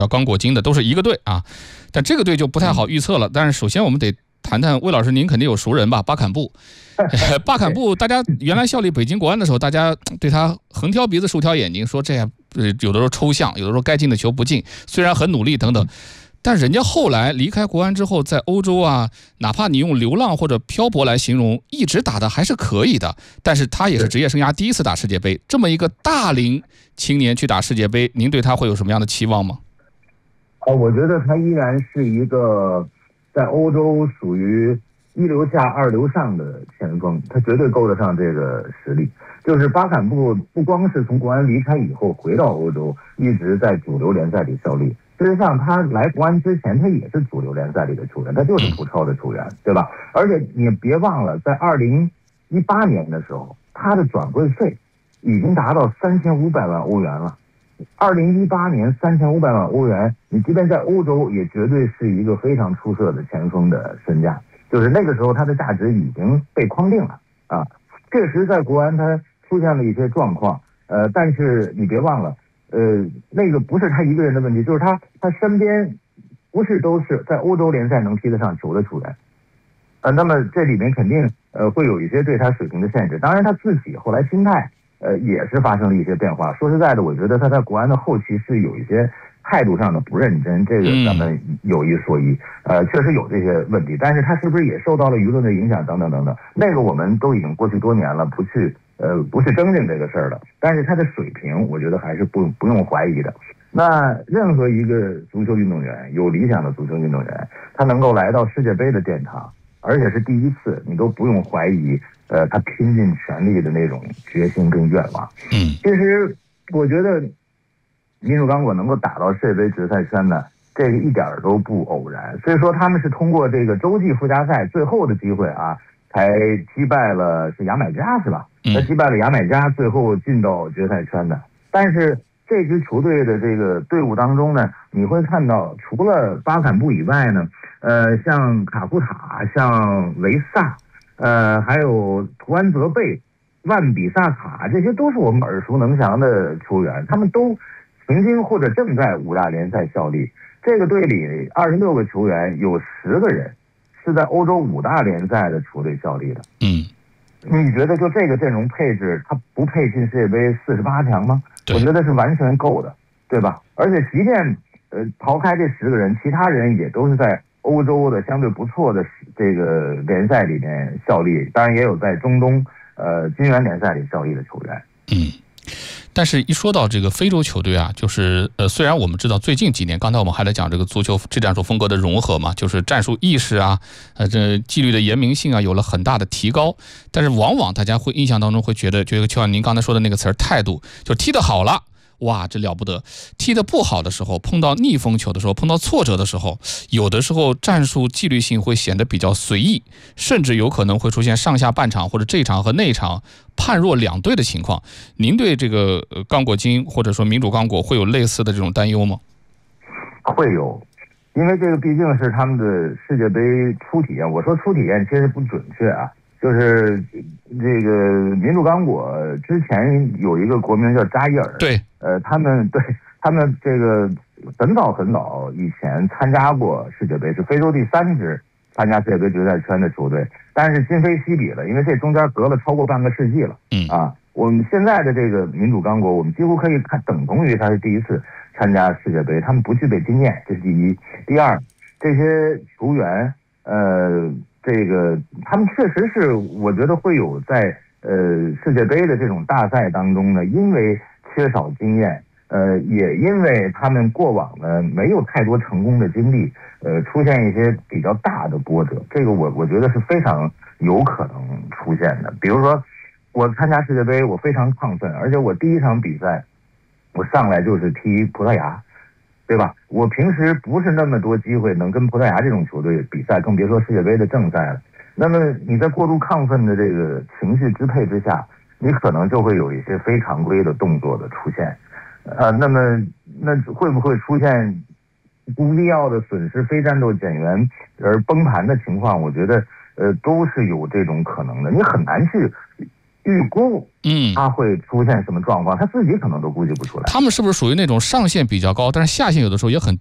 我觉得他依然是一个在欧洲属于一流下二流上的前锋，他绝对够得上这个实力。就是巴坎布不光是从国安离开以后回到欧洲，一直在主流联赛里效力。事实上，他来国安之前，他也是主流联赛里的球员，他就是葡超的球员，对吧？而且你别忘了，在2018年的时候，他的转会费已经达到3500万欧元了。2018年3500万欧元，你即便在欧洲，也绝对是一个非常出色的前锋的身价。就是那个时候，他的价值已经被框定了啊。确实，在国安他出现了一些状况，但是你别忘了。那个不是他一个人的问题，就是他身边不是都是在欧洲联赛能踢得上球的球员，那么这里面肯定会有一些对他水平的限制。当然他自己后来心态也是发生了一些变化。说实在的，我觉得他在国安的后期是有一些态度上的不认真，这个咱们有一说一，确实有这些问题。但是他是不是也受到了舆论的影响等等等等，那个我们都已经过去多年了，不去争论这个事儿了。但是他的水平，我觉得还是不用怀疑的。那任何一个足球运动员，有理想的足球运动员，他能够来到世界杯的殿堂，而且是第一次，你都不用怀疑，他拼尽全力的那种决心跟愿望。其实我觉得民主刚果能够打到世界杯决赛圈呢，这个一点都不偶然。所以说他们是通过这个洲际附加赛最后的机会啊，才击败了是牙买加是吧？他击败了牙买加，最后进到决赛圈的。但是这支球队的这个队伍当中呢，你会看到除了巴坎布以外呢，像卡库塔、像维萨，还有图安泽贝、万比萨卡，这些都是我们耳熟能详的球员，他们都曾经或者正在五大联赛效力。这个队里26个球员，有10个人是在欧洲五大联赛的球队效力的。你觉得就这个阵容配置，他不配进世界杯48强吗？我觉得是完全够的，对吧？而且即便抛开这10个人，其他人也都是在欧洲的相对不错的这个联赛里面效力，当然也有在中东金元联赛里效力的球员。 但是一说到这个非洲球队啊，就是虽然我们知道最近几年，刚才我们还在讲这个足球这战术风格的融合嘛，就是战术意识啊，这纪律的严明性啊，有了很大的提高。但是往往大家会印象当中会觉得就像您刚才说的那个词儿，态度，就踢得好了。哇，这了不得！踢得不好的时候，碰到逆风球的时候，碰到挫折的时候，有的时候战术纪律性会显得比较随意，甚至有可能会出现上下半场或者这场和那场判若两队的情况。您对这个刚果金或者说民主刚果会有类似的这种担忧吗？ 会有，因为这个毕竟是他们的世界杯初体验。我说初体验其实不准确啊。就是这个民主刚果之前有一个国名叫扎伊尔， 对， 他们这个很早以前参加过世界杯，是非洲第3支参加世界杯决赛圈的球队，但是今非昔比了，因为这中间隔了超过半个世纪了。我们现在的这个民主刚果，我们几乎可以看等同于他是第一次参加世界杯，他们不具备经验，这是第一。第二，这些球员这个他们确实是，我觉得会有在世界杯的这种大赛当中呢，因为缺少经验，也因为他们过往呢没有太多成功的经历，出现一些比较大的波折，这个我觉得是非常有可能出现的。比如说，我参加世界杯，我非常亢奋，而且我第一场比赛，我上来就是踢葡萄牙。对吧？我平时不是那么多机会能跟葡萄牙这种球队比赛，更别说世界杯的正赛了。那么你在过度亢奋的这个情绪支配之下，你可能就会有一些非常规的动作的出现，那会不会出现不必要的损失、非战斗减员而崩盘的情况？我觉得都是有这种可能的。你很难去预估，他会出现什么状况，他自己可能都估计不出来。 他们是不是属于那种上限比较高，但是下限有的时候也很